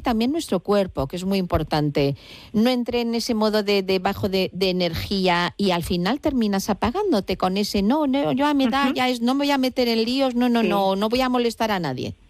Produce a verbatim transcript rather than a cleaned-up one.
también nuestro cuerpo, que es muy importante. No entre en ese modo de, de bajo de, de energía y al final terminas apagándote con ese, no, no yo a mi edad Ujú. ya es, no me voy a meter en líos, no, no, Sí. no, no voy a molestar a nadie.